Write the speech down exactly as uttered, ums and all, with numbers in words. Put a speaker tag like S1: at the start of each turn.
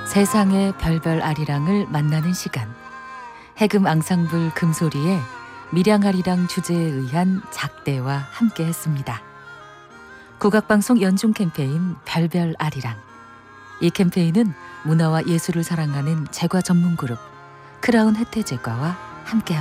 S1: 세상의 별별 아리랑을 만나는 시간. 해금 앙상블 금소리의 밀양아리랑 주제에 의한 작대와 함께했습니다. 국악방송 연중 캠페인 별별 아리랑. 이 캠페인은 문화와 예술을 사랑하는 제과 전문 그룹 크라운 혜태제과와 함께합니다.